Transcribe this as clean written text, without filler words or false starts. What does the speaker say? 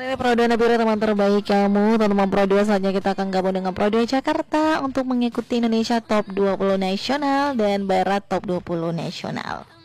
Dari Pro 2 Nabila teman terbaik kamu, teman-teman Pro 2, saatnya kita akan gabung dengan Pro 2 Jakarta untuk mengikuti Indonesia Top 20 Nasional dan Barat Top 20 Nasional.